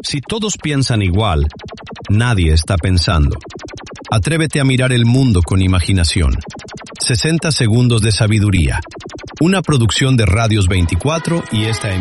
Si todos piensan igual, nadie está pensando. Atrévete a mirar el mundo con imaginación. 60 segundos de sabiduría. Una producción de Radios 24 y esta